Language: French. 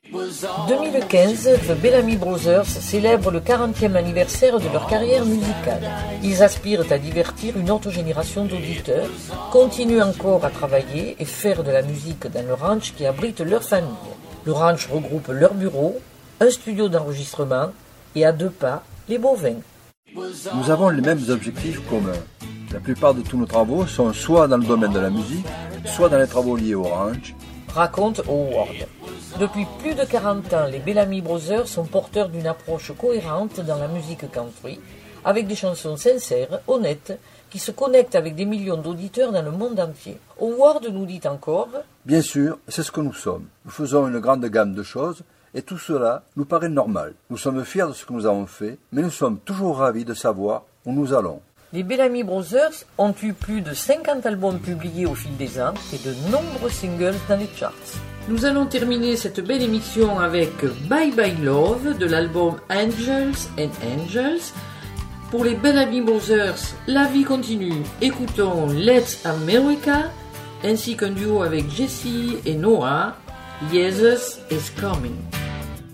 2015, The Bellamy Brothers célèbre le 40e anniversaire de leur carrière musicale. Ils aspirent à divertir une autre génération d'auditeurs, continuent encore à travailler et faire de la musique dans le ranch qui abrite leur famille. Le ranch regroupe leur bureau, un studio d'enregistrement et à 2 pas, les bovins. Nous avons les mêmes objectifs communs. La plupart de tous nos travaux sont soit dans le domaine de la musique, soit dans les travaux liés au ranch, Raconte Howard. Depuis plus de 40 ans, les Bellamy Brothers sont porteurs d'une approche cohérente dans la musique country, avec des chansons sincères, honnêtes, qui se connectent avec des millions d'auditeurs dans le monde entier. Howard nous dit encore « Bien sûr, c'est ce que nous sommes. Nous faisons une grande gamme de choses, et tout cela nous paraît normal. Nous sommes fiers de ce que nous avons fait, mais nous sommes toujours ravis de savoir où nous allons. » Les Bellamy Brothers ont eu plus de 50 albums publiés au fil des ans et de nombreux singles dans les charts. Nous allons terminer cette belle émission avec Bye Bye Love de l'album Angels and Angels. Pour les Bellamy Brothers, la vie continue. Écoutons Let's America ainsi qu'un duo avec Jessie et Noah, Jesus is Coming.